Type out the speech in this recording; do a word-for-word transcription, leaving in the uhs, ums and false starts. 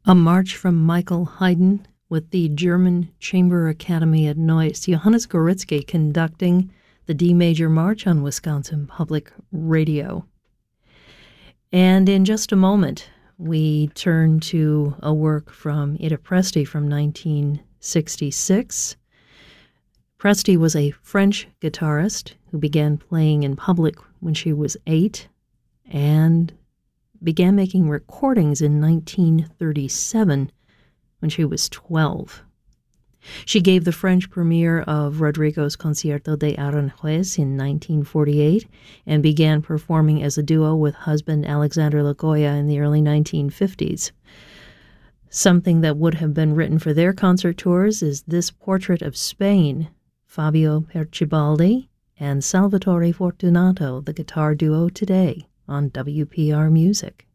A march from Michael Haydn with the German Chamber Academy at Neuss. Johannes Gorizki conducting the D major march on Wisconsin Public Radio. And in just a moment, we turn to a work from Ida Presti from nineteen sixty-six. Presti was a French guitarist who began playing in public when she was eight and began making recordings in nineteen thirty-seven when she was twelve. She gave the French premiere of Rodrigo's Concierto de Aranjuez in nineteen forty-eight and began performing as a duo with husband Alexander Lagoya in the early nineteen fifties. Something that would have been written for their concert tours is this portrait of Spain, Fabio Percibaldi and Salvatore Fortunato, the guitar duo today on W P R Music.